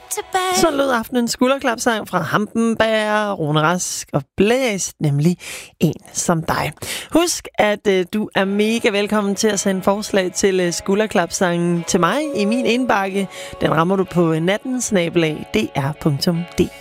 Så lød aftenens skulderklapsang fra Hampenberg, Rune Rask og Blæs, nemlig En som dig. Husk, at du er mega velkommen til at sende forslag til skulderklapsangen til mig i min indbakke. Den rammer du på natten@dr.dk.